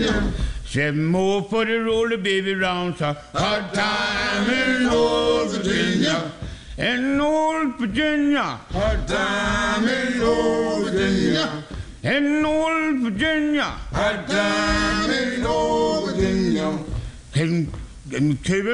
7 more for the roller baby round, so hard time in old Virginia. In old Virginia, Hard time in old Virginia. in old Virginia. Hard time in old Virginia. Can